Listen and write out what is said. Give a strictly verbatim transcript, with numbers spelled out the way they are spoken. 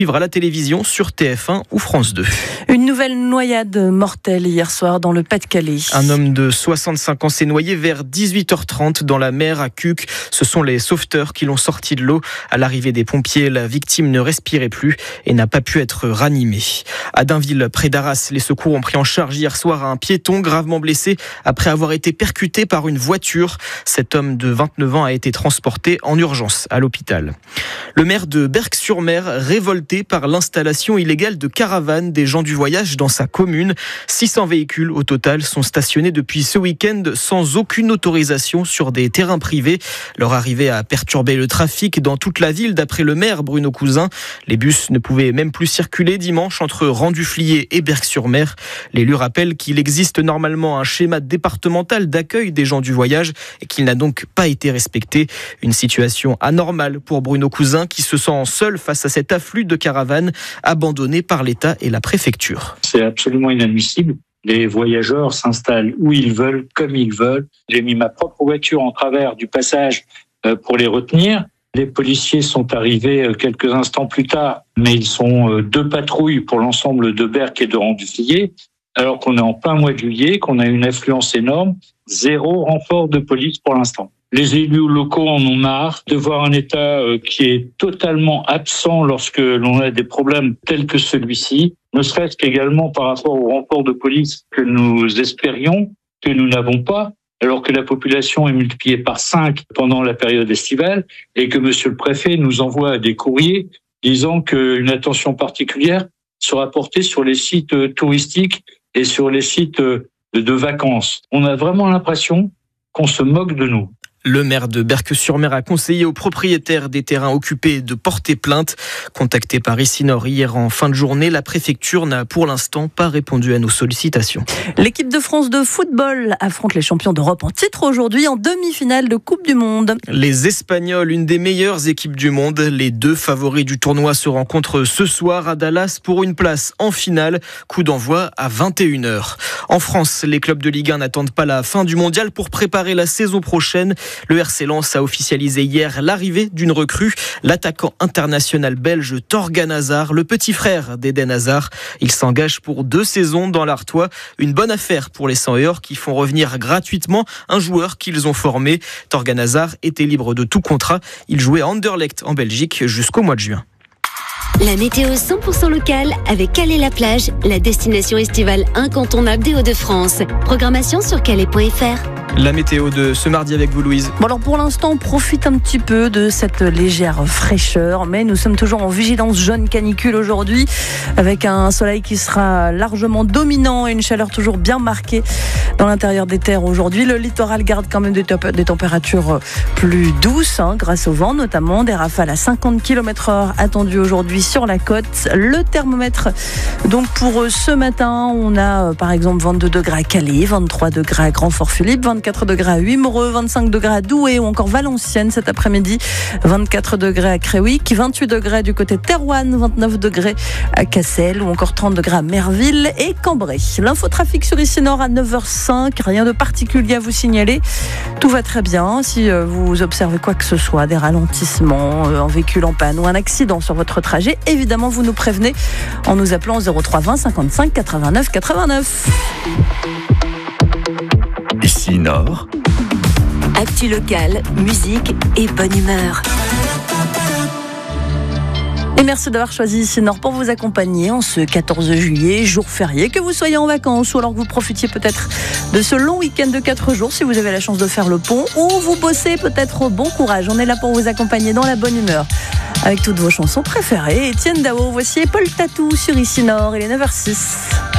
à la télévision sur T F un ou France deux. Une nouvelle noyade mortelle hier soir dans le Pas-de-Calais. Un homme de soixante-cinq ans s'est noyé vers dix-huit heures trente dans la mer à Cuques. Ce sont les sauveteurs qui l'ont sorti de l'eau. À l'arrivée des pompiers, la victime ne respirait plus et n'a pas pu être ranimée. À Dainville, près d'Arras, les secours ont pris en charge hier soir un piéton gravement blessé après avoir été percuté par une voiture. Cet homme de vingt-neuf ans a été transporté en urgence à l'hôpital. Le maire de Berck-sur-Mer, révolté par l'installation illégale de caravanes des gens du voyage dans sa commune. six cents véhicules au total sont stationnés depuis ce week-end sans aucune autorisation sur des terrains privés. Leur arrivée a perturbé le trafic dans toute la ville d'après le maire Bruno Cousin. Les bus ne pouvaient même plus circuler dimanche entre Rang-du-Flier et Berck-sur-Mer. L'élu rappelle qu'il existe normalement un schéma départemental d'accueil des gens du voyage et qu'il n'a donc pas été respecté. Une situation anormale pour Bruno Cousin qui se sent seul face à cet afflux de caravanes abandonnées par l'État et la préfecture. C'est absolument inadmissible. Les voyageurs s'installent où ils veulent, comme ils veulent. J'ai mis ma propre voiture en travers du passage pour les retenir. Les policiers sont arrivés quelques instants plus tard, mais ils sont deux patrouilles pour l'ensemble de Berck et de Rang-du-Flier, alors qu'on est en plein mois de juillet, qu'on a une affluence énorme, zéro renfort de police pour l'instant. Les élus locaux en ont marre de voir un État qui est totalement absent lorsque l'on a des problèmes tels que celui-ci, ne serait-ce qu'également par rapport au renfort de police que nous espérions, que nous n'avons pas, alors que la population est multipliée par cinq pendant la période estivale et que monsieur le préfet nous envoie des courriers disant qu'une attention particulière sera portée sur les sites touristiques et sur les sites de vacances. On a vraiment l'impression qu'on se moque de nous. Le maire de Berck-sur-Mer a conseillé aux propriétaires des terrains occupés de porter plainte. Contacté par Ici Nord hier en fin de journée, la préfecture n'a pour l'instant pas répondu à nos sollicitations. L'équipe de France de football affronte les champions d'Europe en titre aujourd'hui en demi-finale de Coupe du Monde. Les Espagnols, une des meilleures équipes du monde. Les deux favoris du tournoi se rencontrent ce soir à Dallas pour une place en finale. Coup d'envoi à vingt et une heures. En France, les clubs de Ligue un n'attendent pas la fin du mondial pour préparer la saison prochaine. Le R C Lens a officialisé hier l'arrivée d'une recrue, l'attaquant international belge Thorgan Hazard, le petit frère d'Eden Hazard. Il s'engage pour deux saisons dans l'Artois. Une bonne affaire pour les cent et or qui font revenir gratuitement un joueur qu'ils ont formé. Thorgan Hazard était libre de tout contrat. Il jouait à Anderlecht en Belgique jusqu'au mois de juin. La météo cent pour cent locale avec Calais-la-Plage, la destination estivale incontournable des Hauts-de-France. Programmation sur calais point f r. La météo de ce mardi avec vous, Louise. Bon alors pour l'instant, on profite un petit peu de cette légère fraîcheur, mais nous sommes toujours en vigilance jaune canicule aujourd'hui, avec un soleil qui sera largement dominant et une chaleur toujours bien marquée dans l'intérieur des terres aujourd'hui. Le littoral garde quand même des, top- des températures plus douces, hein, grâce au vent notamment, des rafales à cinquante kilomètres heure attendues aujourd'hui sur la côte. Le thermomètre, donc pour ce matin, on a par exemple vingt-deux degrés à Calais, vingt-trois degrés à Grand-Fort-Philippe, vingt-quatre degrés à Wimereux, vingt-cinq degrés à Douai ou encore Valenciennes cet après-midi, vingt-quatre degrés à Créwick, vingt-huit degrés du côté de Terouanne, vingt-neuf degrés à Cassel ou encore trente degrés à Merville et Cambrai. L'infotrafic sur Ici Nord à neuf heures cinq, rien de particulier à vous signaler. Tout va très bien. Si vous observez quoi que ce soit, des ralentissements, un véhicule en panne ou un accident sur votre trajet, évidemment vous nous prévenez en nous appelant au zéro trois vingt cinquante-cinq quatre-vingt-neuf quatre-vingt-neuf. Ici Nord. Actu locale, musique et bonne humeur. Et merci d'avoir choisi Ici Nord pour vous accompagner en ce quatorze juillet, jour férié, que vous soyez en vacances ou alors que vous profitiez peut-être de ce long week-end de quatre jours si vous avez la chance de faire le pont ou vous bossez peut-être. Bon courage, on est là pour vous accompagner dans la bonne humeur avec toutes vos chansons préférées. Etienne Dao, voici Paul Tatou sur Ici Nord, il est neuf heures six.